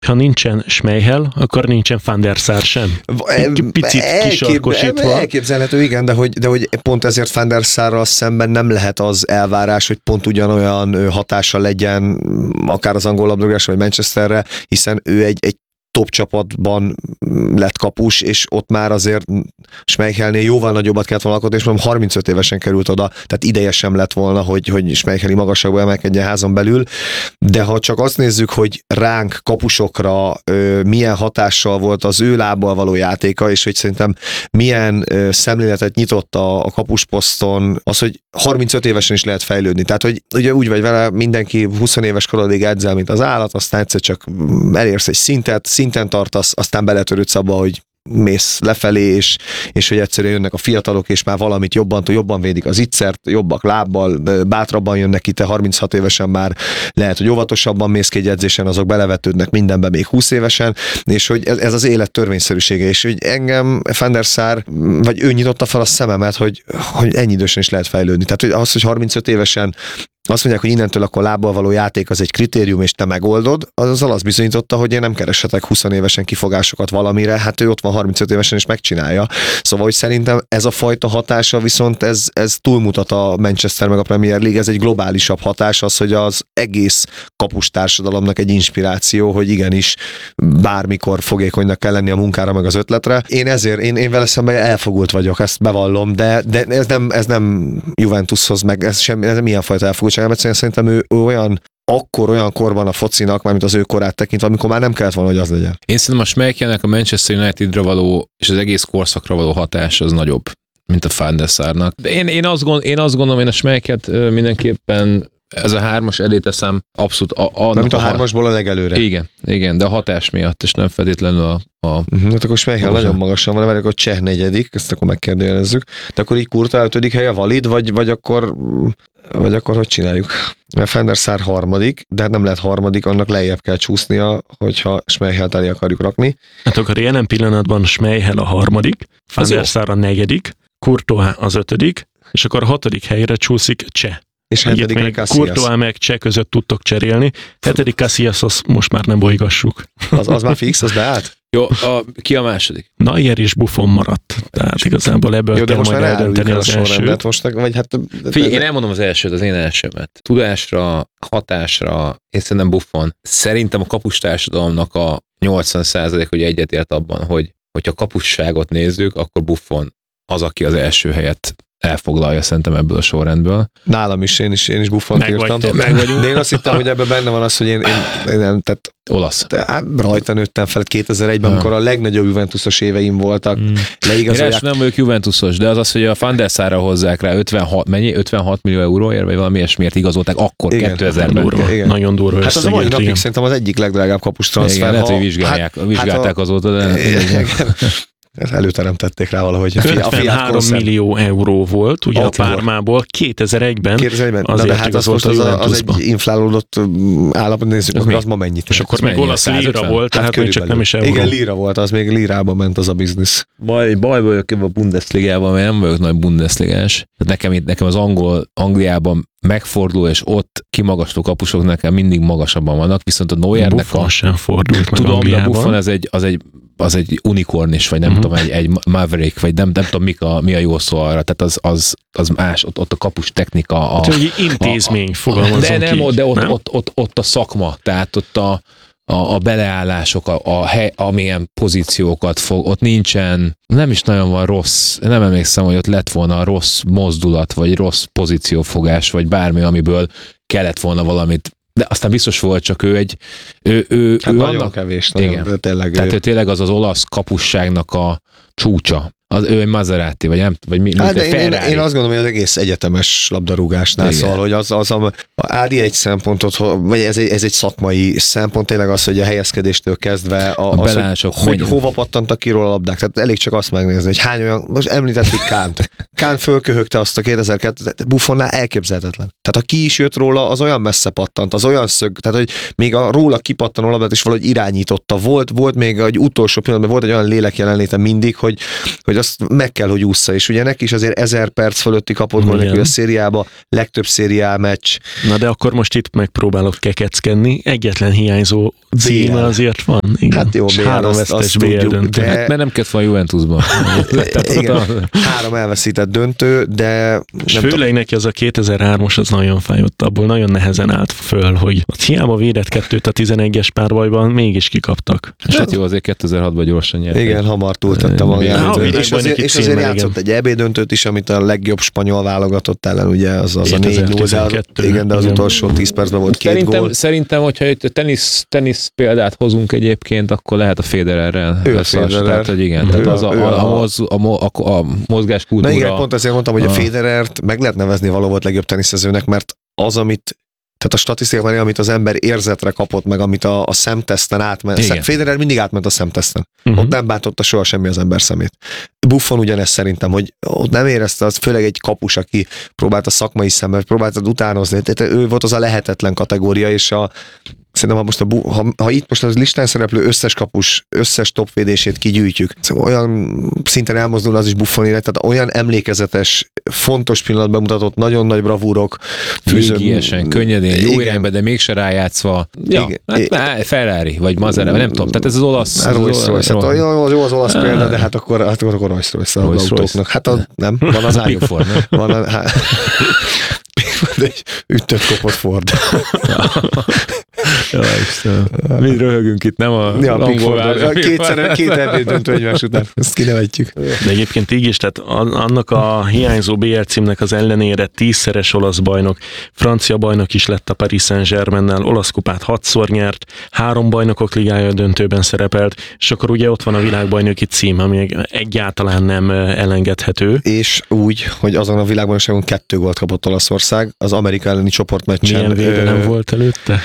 Ha nincsen Schmeichel, akkor nincsen Van der Sar sem. Picit kisarkosítva. Elképzelhető, igen, de hogy pont ezért Van der Sarral szemben nem lehet az elvárás, hogy pont ugyanolyan hatása legyen akár az angol labdarúgásra, vagy Manchesterre, hiszen ő egy top csapatban lett kapus, és ott már azért Schmeichelnél jóval nagyobbat kellett volna alkotni, és mondom, 35 évesen került oda, tehát ideje sem lett volna, hogy Schmeicheli magasságba emelkedjen házon belül, de ha csak azt nézzük, hogy ránk, kapusokra milyen hatással volt az ő lábbal való játéka, és hogy szerintem milyen szemléletet nyitott a kapusposzton, az, hogy 35 évesen is lehet fejlődni. Tehát, hogy ugye úgy vagy vele, mindenki 20 éves korodig edzel, mint az állat, aztán egyszer csak elérsz egy szinten tartasz, aztán beletörődsz abba, hogy mész lefelé, és hogy egyszerűen jönnek a fiatalok, és már valamit jobban védik az ittszert, jobbak lábbal, bátrabban jönnek ki, te 36 évesen már lehet, hogy óvatosabban mész ki egy edzésen, azok belevetődnek mindenbe még 20 évesen, és hogy ez az élet törvényszerűsége, és hogy engem Van der Sar, vagy ő nyitotta fel a szememet, hogy ennyi idősen is lehet fejlődni. Tehát hogy az, hogy 35 évesen azt mondják, hogy innentől akkor lábbal való játék az egy kritérium, és te megoldod, azzal azt bizonyította, hogy én nem kereshetek 20 évesen kifogásokat valamire, hát ő ott van 35 évesen és megcsinálja. Szóval, hogy szerintem ez a fajta hatása viszont ez túlmutat a Manchester meg a Premier League, ez egy globálisabb hatás, az, hogy az egész kapus társadalomnak egy inspiráció, hogy igenis bármikor fogékonynak kell lenni a munkára meg az ötletre. Én vele szemben elfogult vagyok, ezt bevallom, de ez nem Juventushoz, meg ez nem ilyen fajta elfogultság. Szerintem ő olyan korban a focinak, mármint az ő korát tekintve, amikor már nem kellett volna, hogy az legyen. Én szerintem a Schmeichelnek a Manchester Unitedra való, és az egész korszakra való hatás az nagyobb, mint a Van der Sarnak. Én azt gondolom, én a Schmeichelt mindenképpen ez a 3-as elé teszem abszolút. Mint a 3-asból a legelőre. Igen, de a hatás miatt, és nem feltétlenül Hát akkor Schmeichel nagyon magasan van, mert akkor Cseh 4., ezt akkor megkérdőjelezzük. De akkor így Kurta 5. helye valid, vagy akkor hogy csináljuk? Mert Van der Sar 3., de hát nem lehet 3., annak lejjebb kell csúsznia, hogyha Schmeichelt elé akarjuk rakni. Hát akkor jelen pillanatban Schmeichel a 3., Van der Sar a 4., Courtois az 5., és akkor a 6. helyre csúszik Cseh. És 7. meg Casillas. Courtois meg Cseh között tudtok cserélni. 7. Casillas, azt most már nem bolygassuk. Az már fix, az beállt? Jó, ki a második? Neuer és Buffon maradt. Tehát igazából ebből kell majd eldönteni az elsőt. Én elmondom az elsőt, az én elsőmet. Tudásra, hatásra, én szerintem Buffon. Szerintem a kapustársadalomnak a 80% hogy egyetért abban, hogy ha kapusságot nézzük, akkor Buffon az, aki az első helyet elfoglalja szerintem ebből a sorrendből. Nálam is, én is Buffont írtam. De én azt hittem, hogy ebben benne van az, hogy én nem, tehát olasz. Rajta nőttem fel 2001-ben, amikor a legnagyobb Juventusos éveim voltak. Én nem vagyok Juventusos, de az, hogy a Van der Sarra hozzák rá 56 millió euróért, vagy valami ilyesmiért igazolták akkor 2000-ben. Nagyon durva. Hát az a mai napig szerintem az egyik legdrágább kapus transfer. Lehet, hogy vizsgálták azóta, de előteremtették rá valahogy. 53 millió euró volt, ugye akkor. A Pármából 2001-ben. De hát az egy inflálódott állapot, nézzük, akkor az ma mennyit. És akkor meg olasz líra volt, tehát még csak nem is euró. Igen, líra volt, az még lírába ment az a biznisz. Baj vagyok ebben a Bundesligában, mert nem vagyok nagy Bundesligás. Nekem az Angliában megfordul, és ott kimagasló kapusok nekem mindig magasabban vannak, viszont a Neuernek Buffon sem fordult meg tudom, Angliában. de Buffon az egy unikorn is, vagy nem tudom, egy Maverick, vagy nem tudom mi a jó szó arra, tehát az más, ott a kapus technika. Hát, hogy intézmény fogalmazom ki. De ott a szakma, tehát ott a beleállások, amilyen pozíciókat fog, ott nincsen, nem is nagyon van rossz, nem emlékszem, hogy ott lett volna rossz mozdulat, vagy rossz pozíciófogás, vagy bármi, amiből kellett volna valamit, de aztán biztos volt, csak ő nagyon kevés, nagyon, tényleg. Tehát ő tényleg az olasz kapusságnak a csúcsa. Ő egy Maserati, vagy nem, vagy mi? Hát én azt gondolom, hogy az egész egyetemes labdarúgásnál szól, hogy az Ádi egy szempontot, vagy ez egy szakmai szempont, tényleg az, hogy a helyezkedéstől kezdve hogy hova pattantak ki róla a labdák. Tehát elég csak azt megnézni, hogy hány olyan, most említettük Kánt. Kán fölköhögte azt a 2002, Buffonnál elképzelhetetlen. Tehát ha ki is jött róla, az olyan messze pattant, az olyan szög, tehát hogy még a róla kipattanó labdát is valahogy irányította. Volt még egy utolsó pillanatban, volt egy olyan lélek jelenléte mindig, hogy azt meg kell, hogy ússza, és ugye neki is azért 1000 perc fölötti kapott gól neki a szériába, legtöbb szériá meccs. Na de akkor most itt megpróbálok kekeckedni, egyetlen hiányzó címe azért van. Igen. Hát jó, három vesztes BL döntő. Hát, mert nem kellett volna Juventusban. Igen, 3 elveszített döntő, de... És főleg neki az a 2003-as az nagyon fájott, abból nagyon nehezen állt föl, hogy ott hiába védett 2-t a 11-es párbajban, mégis kikaptak. És hát jó, azért 2016-ban gyorsan nyert. Igen, hamar túltette magát. És azért játszott egy EB döntőt is, amit a legjobb spanyol válogatott ellen, ugye az a 4-0, de az utolsó 10 percben volt 2 gól. Szerintem, hogyha egy tenisz példát hozunk egyébként, akkor lehet a Federerrel. Tehát, hogy igen, tehát az a mozgáskultúra. Na igen, pont ezért mondtam, hogy a Federert meg lehet nevezni való volt legjobb teniszezőnek, mert az, tehát a statisztikában, amit az ember érzetre kapott, meg amit a szemteszten átment. Federer mindig átment a szemteszten. Ott nem bántotta soha semmi az ember szemét. Buffon ugyanezt szerintem, hogy ott nem érezte, az főleg egy kapus, aki próbálta szakmai szemmel, próbálta utánozni. Tehát ő volt az a lehetetlen kategória, és szerintem, ha itt most az listán szereplő összes kapus, összes topvédését kigyűjtjük, szóval olyan szinten elmozdul az is Buffon élet, tehát olyan emlékezetes, fontos pillanatban mutatott, nagyon nagy bravúrok. Fégiesen, könnyedén, jó irányba, de mégse rájátszva. Ja, hát Ferrari, vagy Maserati, nem tudom, tehát ez az olasz. Rolls-Royce, hát jó az olasz példa, de hát akkor Rolls-Royce az autóknak. Hát nem, van az Big Ford, nem? Van egy ütött kopott Ford. Ja, Istenem. Mi röhögünk itt, nem a angol. Két EB döntő egymás után. Ezt kinevetjük. De egyébként így is, tehát annak a hiányzó BL címnek az ellenére 10-szeres olasz bajnok, francia bajnok is lett a Paris Saint-Germain-nel, olasz kupát 6-szor nyert, 3 bajnokok ligája döntőben szerepelt, és akkor ugye ott van a világbajnoki cím, ami egyáltalán nem elengedhető. És úgy, hogy azon a világbajnokságon 2 gólt kapott Olaszország, az Amerika elleni csoportmeccsen. Milyen védelem volt előtte?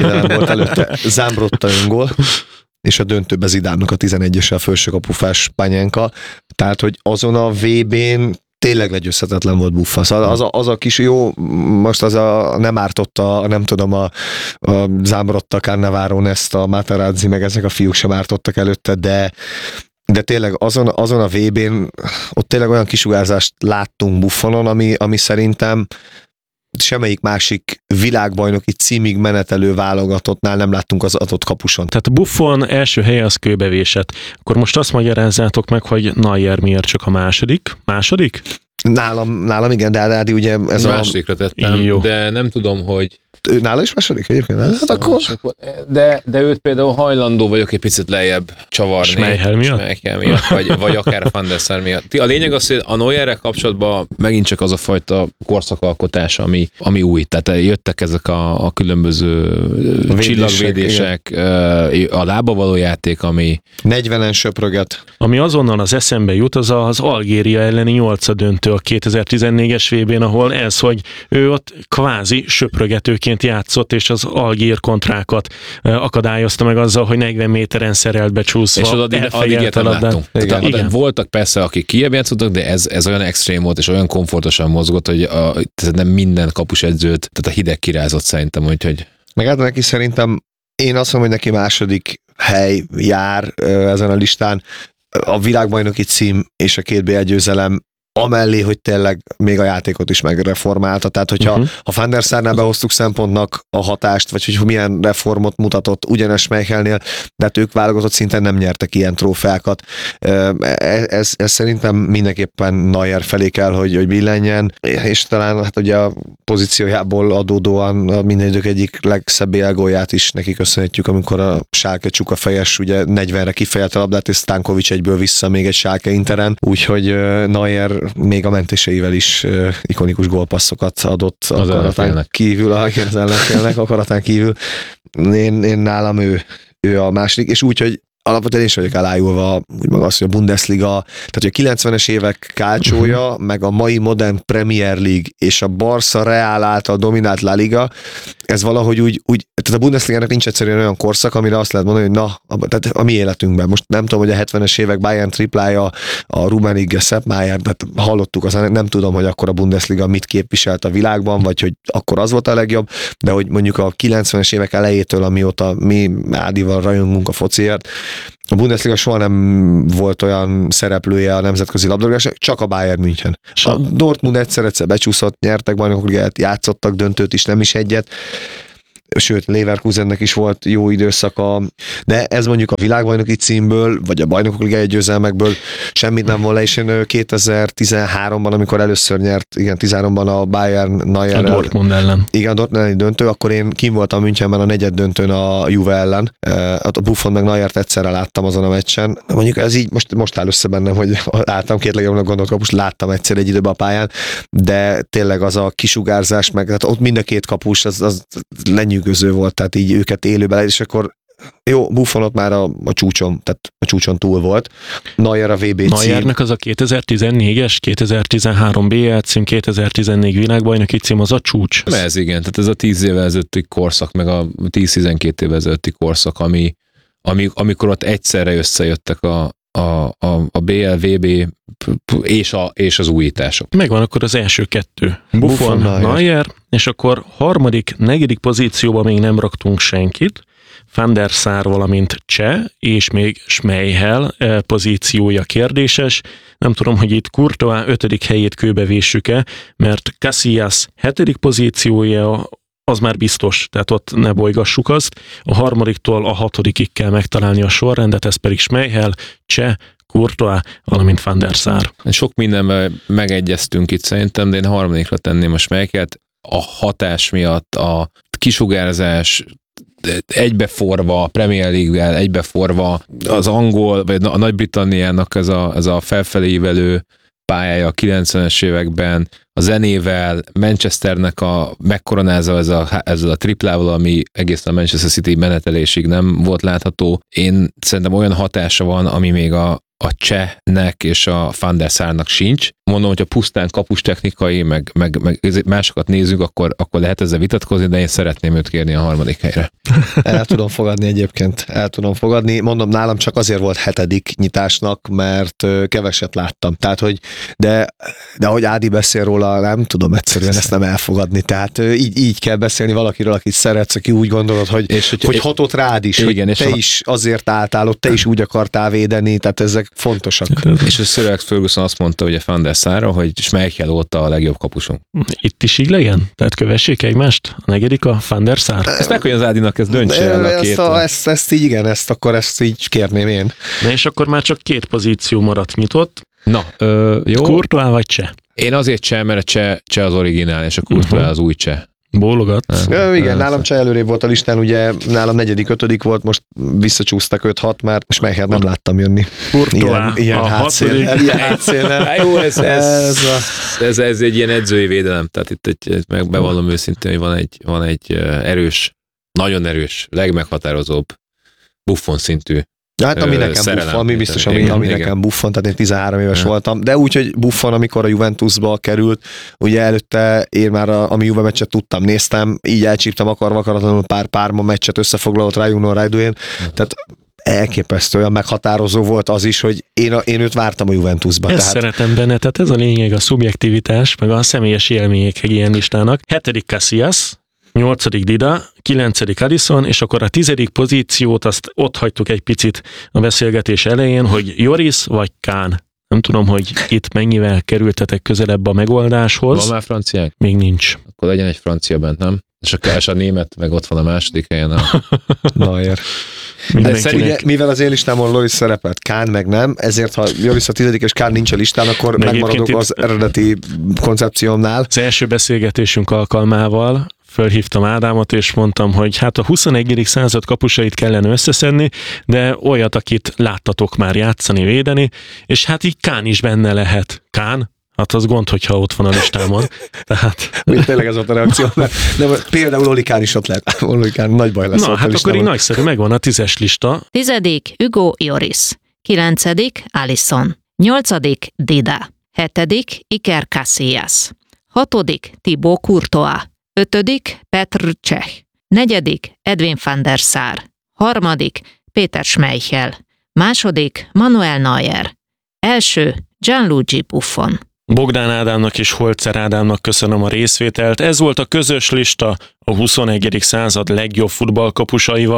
Zambrotta öngól, és a döntőbe Zidánnak a 11-essel felsőkapufás Pányenka. Tehát, hogy azon a VB-n tényleg legyőzhetetlen volt Buffon. Szóval az a kis jó, most nem ártotta, nem tudom, a Zambrotta, Cannavaro, ezt a Materazzi, meg ezek a fiúk sem ártottak előtte, de tényleg azon a VB-n ott tényleg olyan kisugárzást láttunk Buffonon, ami szerintem semmelyik másik világbajnoki címig menetelő válogatottnál nem láttunk az adott kapuson. Tehát Buffon első helye az kőbevésett. Akkor most azt magyarázzátok meg, hogy Neuer miért csak a második? Második? Nálam igen, de Ádi ugye ez másodikra tettem, jó. De nem tudom, hogy nála is második egyébként? Hát akkor... De őt például hajlandó vagyok egy picit lejjebb csavarni. Schmeichel miatt? Vagy akár Van der Sar miatt. A lényeg az, hogy a Neuerrel kapcsolatban megint csak az a fajta korszakalkotás, ami új. Tehát jöttek ezek a különböző csillagvédések, a lába való játék, ami... 40-en söpröget. Ami azonnal az eszembe jut, az Algéria elleni 8. döntő a 2014-es VB-n, ahol ez, hogy ő ott kvázi söprögetőként játszott, és az algír kontrákat akadályozta meg azzal, hogy 40 méteren szerelt becsúszva. És addig ilyet nem láttunk. Igen. Voltak persze, akik kijebb játszottak, de ez olyan extrém volt, és olyan komfortosan mozgott, hogy nem minden kapusedzőt, tehát a hideg kirázott szerintem, úgyhogy... Meg hát neki szerintem, én azt mondom, hogy neki második hely jár ezen a listán, a világbajnoki cím és a 2 BL győzelem, amellé, hogy tényleg még a játékot is megreformálta. Tehát, hogyha ha Van der Sarnál behoztuk szempontnak a hatást, vagy hogy milyen reformot mutatott ugyanes Schmeichelnél, de hát ők válogatott szinten nem nyertek ilyen trófeákat. Ez szerintem mindenképpen Neuer felé kell, hogy billenjen, és talán hát ugye a pozíciójából adódóan a minden idők egyik legszebb élgólját is neki köszönhetjük, amikor a Schalke csukafejes ugye 40-re kifejelte a labdát, és Stankovic egyből vissza még egy Schalke Interen, úgyhogy Neuer még a mentéseivel is ikonikus gólpasszokat adott az akaratán kívül, az ellenfélnek akaratán kívül. Én nálam ő a második, és úgy, hogy alapvetően én is vagyok elájulva, úgy maga az, hogy a Bundesliga, tehát hogy a 90-es évek kácsója, meg a mai modern Premier League és a Barca Real által dominált La Liga, ez valahogy úgy tehát a Bundesligának nincs egyszerűen olyan korszak, amire azt lehet mondani, hogy tehát a mi életünkben. Most nem tudom, hogy a 70-es évek Bayern triplája, a Rummenigge, Sepp Maier, tehát hallottuk, aztán nem tudom, hogy akkor a Bundesliga mit képviselt a világban, vagy hogy akkor az volt a legjobb, de hogy mondjuk a 90-es évek elejétől, amióta mi Ádival rajongunk a fociért, A Bundesliga soha nem volt olyan szereplője a nemzetközi labdarúgásnak, csak a Bayern München. A Dortmund egyszer becsúszott, nyertek bajnokok ligát, játszottak döntőt is, nem is egyet. Sőt, Leverkusennek is volt jó időszaka, de ez mondjuk a világbajnoki címből, vagy a bajnokok ligája győzelmekből semmit nem volna, és én 2013-ban, amikor először nyert, igen, 13-ban a Bayern Neuer a Dortmund ellen. Igen, a Dortmund elleni döntő, akkor én kim voltam Münchenben a negyed döntőn a Juve ellen. A Buffon meg Neuert egyszerre láttam azon a meccsen. Mondjuk ez így most áll össze bennem, hogy álltam két legjobbnak gondolt kapust, láttam egyszer egy időben a pályán, de tényleg az a kisugárzás, meg tehát ott mind a két kapus, az lenyűgöző volt, tehát így őket élőben, és akkor jó, Buffon ott már a csúcson, tehát a csúcson túl volt. Neuer a VB cím. Neuernek az a 2014-es, 2013 BL cím, 2014 világbajnoki cím, az a csúcs. Ez igen, tehát ez a 10 évvel ezelőtti korszak, meg a 10-12 évvel ezelőtti korszak, amikor ott egyszerre összejöttek a BL, VB és az újítások. Megvan akkor az első kettő. Buffon, Neuer, és akkor harmadik, negyedik pozícióban még nem raktunk senkit. Van der Sar, valamint Cseh, és még Schmeichel pozíciója kérdéses. Nem tudom, hogy itt Courtois 5. helyét kőbevéssük-e, mert Casillas 7. pozíciója az már biztos, tehát ott ne bolygassuk azt. A harmadiktól a 6-ig kell megtalálni a sorrendet, ez pedig Schmeichel, Cseh, Courtois, valamint Van der Sar. Sok mindenben megegyeztünk itt szerintem, de én harmadikra tenném a Schmeichelt. A hatás miatt, a kisugárzás, egybeforva, a Premier League-vel egybeforva, az angol, vagy a Nagy-Britanniának ez a felfelé ívelő pályája a 90-es években, a zenével, Manchesternek megkoronázva ezzel a triplával, ami egészen a Manchester City menetelésig nem volt látható. Én szerintem olyan hatása van, ami még a Csehnek és a Van der Sarnak sincs. Mondom, hogyha pusztán kapustechnikai, meg másokat nézzük, akkor lehet ezzel vitatkozni, de én szeretném őt kérni a harmadik helyre. El tudom fogadni egyébként, Mondom, nálam csak azért volt 7. nyitásnak, mert keveset láttam. Tehát, hogy de ahogy Ádi beszél róla, nem tudom egyszerűen ezt nem elfogadni. Tehát így kell beszélni valakiről, akit szeretsz, aki úgy gondolod, hogy hatott rád is, igen, hogy te is azért álltál ott, te is úgy akartál védeni, tehát ezek fontosak. És a Sir Alex Ferguson azt mondta, hogy a Van der Sarra, hogy Schmeichel óta a legjobb kapusunk. Itt is így legyen? Tehát kövessék egymást? A negyedik a Van der Sar? Ezt meg, hogy az Ádinak ez döntse el a két. Ezt így igen, ezt így kérném én. Na és akkor már csak 2 pozíció maradt nyitott. Na, jó. Courtois vagy Cseh? Én azért Cseh, mert a Cseh az originál, és a Courtois az új Cseh. Bólogat. Igen, nálam Cseh előrébb volt a listán, ugye nálam 4., 5. volt, most visszacsúsztak 5-6, már és Schmeichelt nem láttam jönni. Ilyen hátszéllel. Jó, ez egy ilyen edzői védelem, tehát itt bevallom őszintén, hogy van egy erős, nagyon erős, legmeghatározóbb Buffon szintű. Hát ami nekem Buffon, ami biztos, ami nekem Buffon, tehát én 13 éves voltam, de úgy, hogy Buffon, amikor a Juventusba került, ugye előtte én már ami Juve meccset tudtam, néztem, így elcsíptem akaratlanul párma meccset összefoglalott Rájúnon Rájdújén, tehát elképesztő, olyan meghatározó volt az is, hogy én őt vártam a Juventusban. Ezt szeretem benne, tehát ez a lényeg, a szubjektivitás, meg a személyes élmények egy ilyen listának. 7. Casillas, 8. Dida, 9. Alisson, és akkor a 10. pozíciót azt ott hagytuk egy picit a beszélgetés elején, hogy Joris vagy Kahn. Nem tudom, hogy itt mennyivel kerültetek közelebb a megoldáshoz. Van már franciák? Még nincs. Akkor legyen egy francia bent, nem? És a német meg ott van a második helyen. Neuer. Ugye, mivel az én listámon Loris szerepelt, Kahn meg nem, ezért ha Joris a 10. és Kahn nincs a listán, akkor megmaradok az eredeti koncepciómnál. Az első beszélgetésünk alkalmával fölhívtam Ádámot, és mondtam, hogy hát a 21. század kapusait kellene összeszedni, de olyat, akit láttatok már játszani, védeni, és hát így Kahn is benne lehet. Kahn? Hát az gond, hogyha ott van a listámon. Tehát... Tényleg ez volt a reakció. De például Oli Kahn is ott lehet. Oli Kahn nagy baj lesz. Na, hát akkor így nagyszerű, megvan a 10-es lista. 10. Hugo Lloris. 9. Alisson. 8. Dida. 7. Iker Casillas. 6. Thibaut Courtois. 5. Petr Cech. 4. Edwin van der Sar. 3. Péter Schmeichel. 2. Manuel Neuer. 1. Gianluigi Buffon. Bogdán Ádámnak és Holzer Ádámnak köszönöm a részvételt. Ez volt a közös lista a 21. század legjobb futballkapusaival.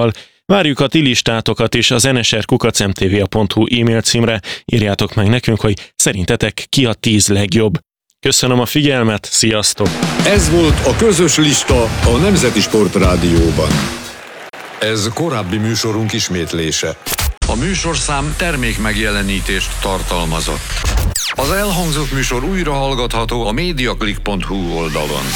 Várjuk a ti listátokat is az nsr@mtva.hu e-mail címre, írjátok meg nekünk, hogy szerintetek ki a 10 legjobb. Köszönöm a figyelmet, sziasztok! Ez volt a közös lista a Nemzeti Sportrádióban. Ez korábbi műsorunk ismétlése. A műsorszám termékmegjelenítést tartalmazott. Az elhangzott műsor újra hallgatható a mediaclick.hu oldalon.